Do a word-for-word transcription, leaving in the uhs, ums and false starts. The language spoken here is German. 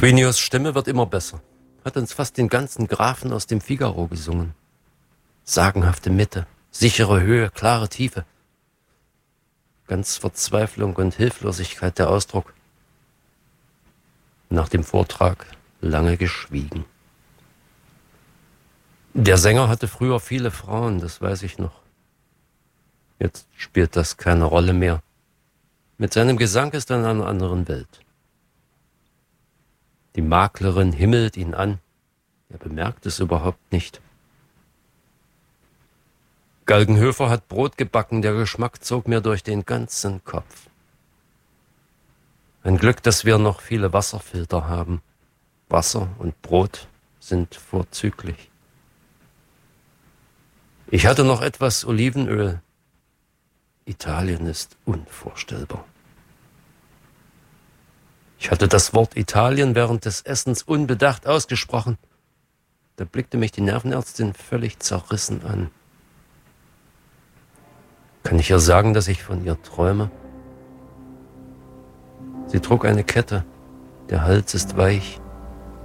Quinios Stimme wird immer besser. Hat uns fast den ganzen Grafen aus dem Figaro gesungen. Sagenhafte Mitte, sichere Höhe, klare Tiefe. Ganz Verzweiflung und Hilflosigkeit der Ausdruck. Nach dem Vortrag lange geschwiegen. Der Sänger hatte früher viele Frauen, das weiß ich noch. Jetzt spielt das keine Rolle mehr. Mit seinem Gesang ist er in einer anderen Welt. Die Maklerin himmelt ihn an. Er bemerkt es überhaupt nicht. Galgenhöfer hat Brot gebacken, der Geschmack zog mir durch den ganzen Kopf. Ein Glück, dass wir noch viele Wasserfilter haben. Wasser und Brot sind vorzüglich. Ich hatte noch etwas Olivenöl. Italien ist unvorstellbar. Ich hatte das Wort Italien während des Essens unbedacht ausgesprochen. Da blickte mich die Nervenärztin völlig zerrissen an. Kann ich ihr sagen, dass ich von ihr träume? Sie trug eine Kette. Der Hals ist weich.